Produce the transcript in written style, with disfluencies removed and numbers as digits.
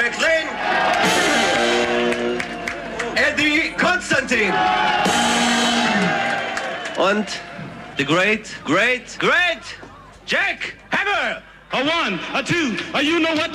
McLean, Eddie Konstantin und the great Jack Hammer. A one, a two, a you know what